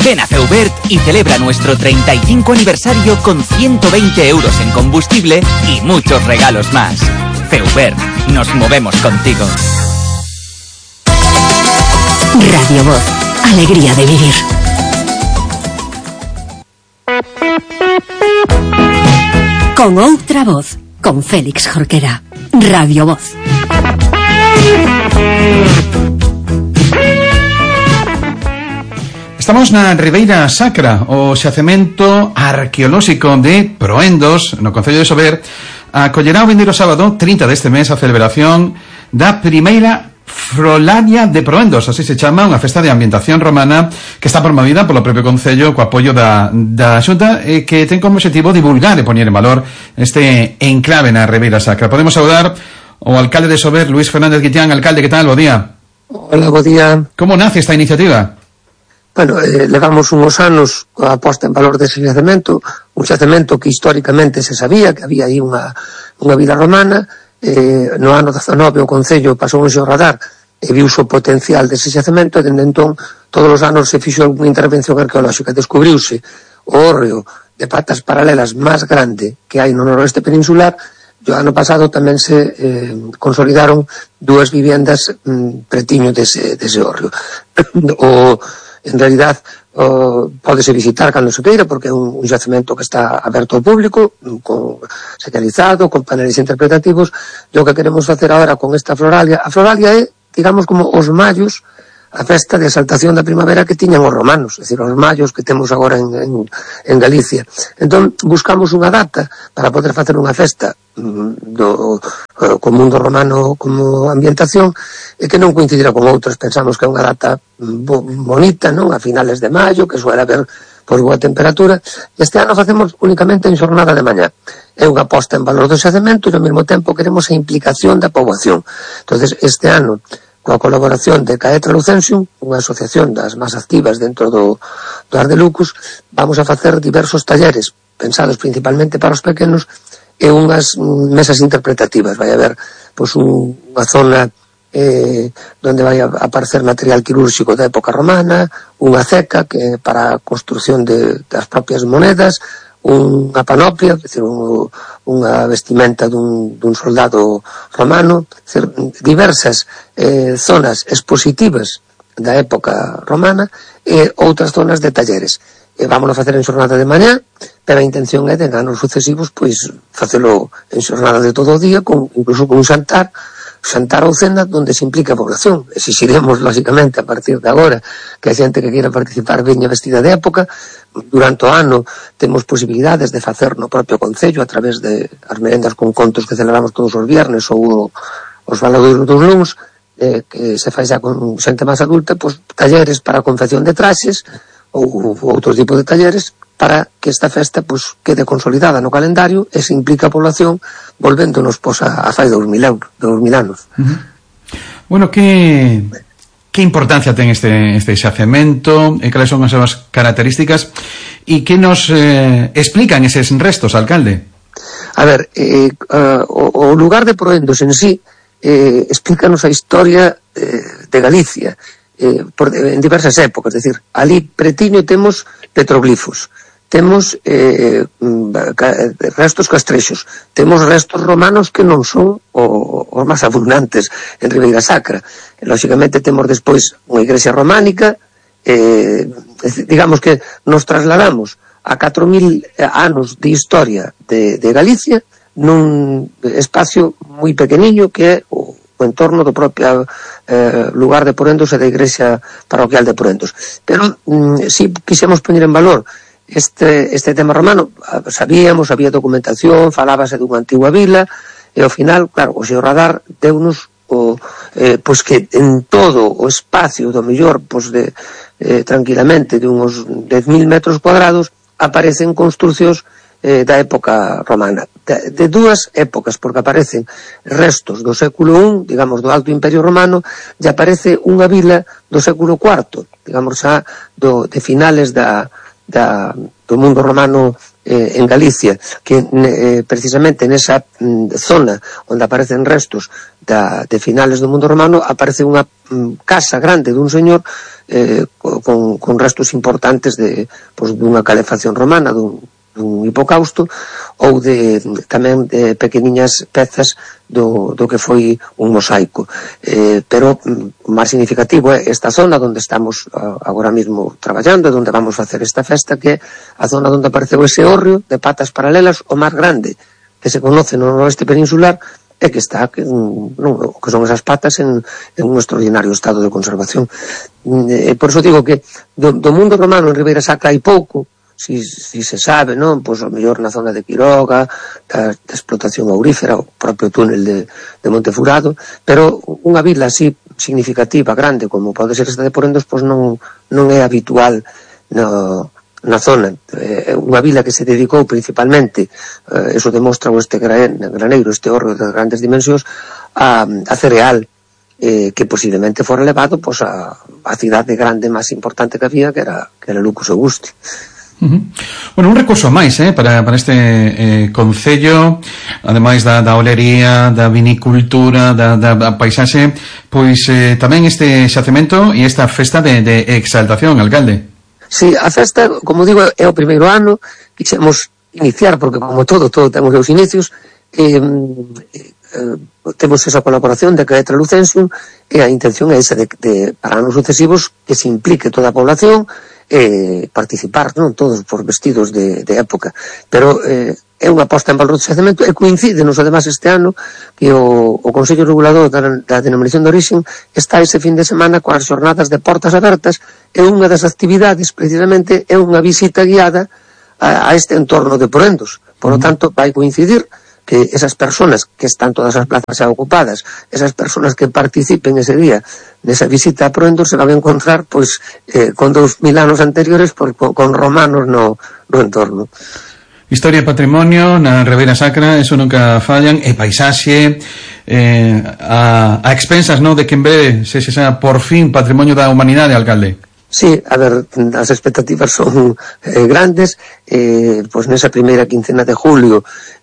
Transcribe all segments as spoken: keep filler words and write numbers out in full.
Ven a Feubert y celebra nuestro treinta y cinco aniversario con ciento veinte euros en combustible y muchos regalos más. Feubert, nos movemos contigo. Radio Voz, alegría de vivir. Con outra voz, con Félix Jorquera. Radio Voz. Estamos na Ribeira Sacra, o xacemento arqueolóxico de Proendos, no concello de Sober, acollerá o vindeiro sábado, trinta deste mes, a celebración da primeira Frolaria de Proendos, así se chama, unha festa de ambientación romana que está promovida polo propio concello co apoio da, da Xunta e que ten como objetivo divulgar e poñer en valor este enclave na Ribeira Sacra. Podemos saudar o alcalde de Sober, Luis Fernández Guitián. Alcalde, que tal? Bo día. Hola, bo día. Como nace esta iniciativa? Bueno, eh, levamos unos anos a posta en valor dese xacemento, un xacemento que históricamente se sabía que había aí unha, unha vida romana. Eh, no ano dezanove o Concello pasou un xeorradar e viuse o potencial dese xacemento, e dende entón todos os anos se fixo unha intervención arqueolóxica. Descubriuse o hórreo de patas paralelas máis grande que hai no noroeste peninsular, e o ano pasado tamén se eh, consolidaron dúas viviendas mm, pretiño dese, dese hórreo. o En realidad, uh, pódese visitar cando se queira, porque é un, un xacemento que está aberto ao público, con, señalizado, con paneles interpretativos. E o que queremos facer agora con esta floralia, a floralia é, digamos, como os mallos, a festa de exaltación da primavera que tiñan os romanos, é dicir, os mallos que temos agora en, en, en Galicia. Entón, buscamos unha data para poder facer unha festa do, uh, co mundo romano como ambientación, e que non coincidira con outras. Pensamos que é unha data bo, bonita, non? A finales de maio, que suele haber por boa temperatura. Este ano facemos únicamente en xornada de mañá. É unha posta en valor do xacemento e ao mesmo tempo queremos a implicación da poboación. Entonces, este ano, coa colaboración de Caetra Lucensium, unha asociación das máis activas dentro do, do Ardelucus, vamos a facer diversos talleres pensados principalmente para os pequenos e unhas mesas interpretativas. Vai haber pois, un, unha zona eh, donde vai a aparecer material quirúrxico da época romana, unha ceca que para a construción de, das propias monedas, unha panoplia, decir, un, unha vestimenta dun, dun soldado romano, decir, diversas eh, zonas expositivas da época romana e outras zonas de talleres. E vámonos a facer en xornada de mañá, pero a intención é de en anos sucesivos pois facelo en xornada de todo o día, con, incluso con un xantar, xantar ou cena onde se implica a población. Exixiremos, lógicamente, a partir de agora que a xente que queira participar veña vestida de época. Durante o ano temos posibilidades de facer no propio Concello a través de as merendas con contos que celebramos todos os viernes ou os valadoiros dos luns, eh, que se fai xa con xente máis adulta, pois talleres para a confección de traxes ou outros tipos de talleres para que esta festa pois, quede consolidada no calendario e se implica a población volvéndonos pois, a, a fai dos mil euros, dos mil anos. Uh-huh. Bueno, que... Que importancia ten este, este xacemento e cales son as súas características e que nos eh, explican eses restos, alcalde? A ver, eh, uh, o, o lugar de Proendos en sí eh, explícanos a historia eh, de Galicia eh, por, en diversas épocas, es decir, ali pretiño temos petroglifos, temos eh, restos castrexos, temos restos romanos que non son os máis abundantes en Ribeira Sacra. Lógicamente temos despois unha igrexa románica, eh, digamos que nos trasladamos a catro mil anos de historia de, de Galicia nun espacio moi pequeniño que é o, o entorno do propio eh, lugar de Proendos e da igrexa parroquial de Proendos. Pero mm, si quixemos poñer en valor Este, este tema romano, sabíamos, había documentación, falábase dunha antigua vila, e ao final, claro, o xeorradar deunos o, eh, pois que en todo o espacio do mellor, pois de, eh, tranquilamente, de uns dez mil metros cuadrados, aparecen construcións eh, da época romana. De, de dúas épocas, porque aparecen restos do século un, digamos, do Alto Imperio Romano, e aparece unha vila do século cuarto, digamos, xa do, de finales da Da, do mundo romano eh, en Galicia, que eh, precisamente nesa mm, zona onde aparecen restos da, de finales do mundo romano aparece unha mm, casa grande dun señor eh, con, con restos importantes de, pues, dunha calefacción romana, dun, dun hipocausto, ou de, tamén de pequeniñas pezas do, do que foi un mosaico. Eh, pero o máis significativo é esta zona onde estamos uh, agora mesmo traballando, onde vamos facer esta festa, que é a zona onde apareceu ese hórreo de patas paralelas, o máis grande que se conoce no noroeste peninsular, e que está, que, no, que son esas patas en, en un extraordinario estado de conservación. E por eso digo que do, do mundo romano en Ribeira Sacra hai pouco, si, si se sabe, non? Pois o mellor na zona de Quiroga, da, da explotación aurífera, o propio túnel de, de Montefurado, pero unha vila así significativa, grande, como pode ser esta de Porendos, pois non, non é habitual no, na zona. É unha vila que se dedicou principalmente, eh, eso demostra este graneiro, este hórreo de grandes dimensións, a, a cereal, eh, que posiblemente fora levado pois, a, a cidade grande máis importante que había, que era, que era Lucus Augusti. Uh-huh. Bueno, un recurso máis eh, para, para este eh, concello, ademais da, da olería, da vinicultura, da, da, da paisaxe, pois eh, tamén este xacemento e esta festa de, de exaltación, alcalde. Sí, a festa, como digo, é o primeiro ano, quixemos iniciar, porque como todo, todo temos os inicios, eh, eh, temos esa colaboración de Caetra Lucensium, e a intención é esa de, de para anos sucesivos que se implique toda a población, eh, participar, non todos por vestidos de, de época, pero eh, é unha posta en valor de xacemento, e coincide nos además este ano que o, o Consello Regulador da, da Denominación de Origen está ese fin de semana coas xornadas de portas abertas, e unha das actividades precisamente é unha visita guiada a, a este entorno de Porendos. Por lo tanto, vai coincidir que esas personas que están todas as plazas xa ocupadas, esas personas que participen ese día nesa visita a Porendos, se van a encontrar pois eh, con dous mil anos anteriores por, con, con romanos no, no entorno. Historia e patrimonio na Ribeira Sacra, eso nunca fallan, e paisaxe, eh, a, a expensas, no, de que en breve se xa por fin patrimonio da humanidade, alcalde. Sí, a ver, as expectativas son eh, grandes, eh, pois nesa primeira quincena de julio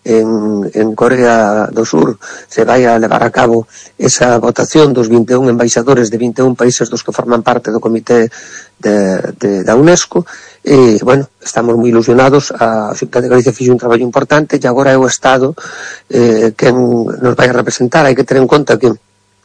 en, en Corea do Sur se vai a levar a cabo esa votación dos vinte e un embaixadores de vinte e un países dos que forman parte do comité de, de, da UNESCO, e, bueno, estamos moi ilusionados. A Xunta de Galicia fixo un traballo importante, e agora é o Estado eh, que nos vai a representar. Hai que ter en conta que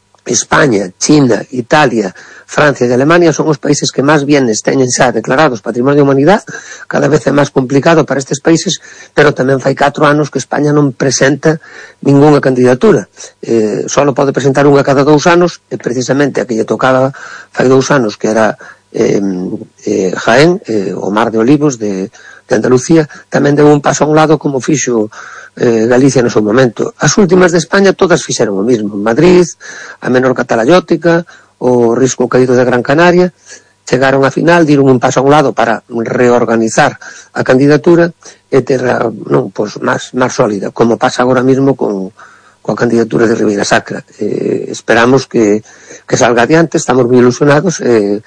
España, China, Italia, Francia e Alemania son os países que máis bienes teñen xa declarados Patrimonio da Humanidade. Cada vez é máis complicado para estes países, pero tamén fai catro anos que España non presenta ningunha candidatura. Eh, só pode presentar unha cada dous anos, e precisamente a que lle tocaba fai dous anos, que era eh, eh, Jaén, eh, o Mar de Olivos de, de Andalucía, tamén deu un paso a un lado como fixo eh, Galicia no seu momento. As últimas de España todas fixeron o mismo. Madrid, a Menorca Talayótica, o Risco Caído de Gran Canaria, chegaron a final, diron un paso a un lado para reorganizar a candidatura e ter non, pois, máis, máis sólida, como pasa agora mesmo con, coa candidatura de Ribeira Sacra. Eh, esperamos que, que salga adiante, estamos moi ilusionados. Eh,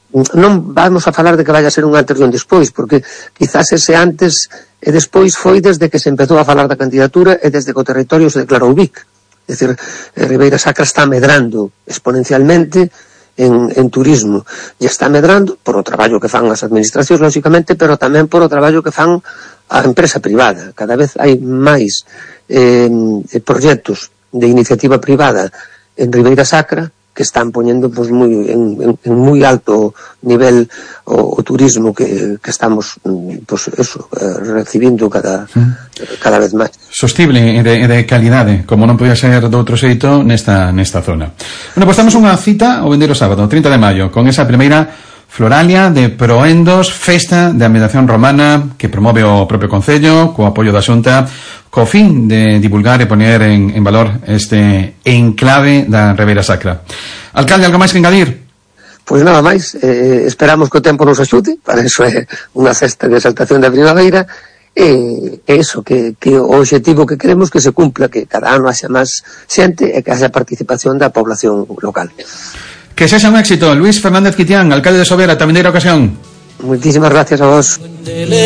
non vamos a falar de que vaya a ser un antes e un despois, porque quizás ese antes e despois foi desde que se empezou a falar da candidatura e desde que o territorio se declarou B I C. É dicir, Ribeira Sacra está medrando exponencialmente en, en turismo, e está medrando por o traballo que fan as administracións, lógicamente, pero tamén por o traballo que fan a empresa privada. Cada vez hai máis eh, proxectos de iniciativa privada en Ribeira Sacra que están poñendo pues, muy, en, en, en moi alto nivel o, o turismo que, que estamos pues, eso, eh, recibindo cada, cada vez máis. Sostible e de, de calidade, como non podía ser de outro xeito nesta, nesta zona. Bueno, pues estamos unha cita o vendeiro sábado, trinta de maio, con esa primeira Floralia de Proendos, festa de admiración romana que promove o propio Concello, co apoio da Xunta, co fin de divulgar e poñer en, en valor este enclave da Ribeira Sacra. Alcalde, algo máis que engadir? Pois nada máis, eh, esperamos que o tempo nos axude, para iso é unha festa de exaltación da primavera, e é iso, que, que o obxectivo que queremos que se cumpla, que cada ano haxa máis xente e que haxa participación da población local. Que sexa un éxito. Luis Fernández Quitián, alcalde de Sobera, tamén de ocasión. Muchísimas gracias a vos.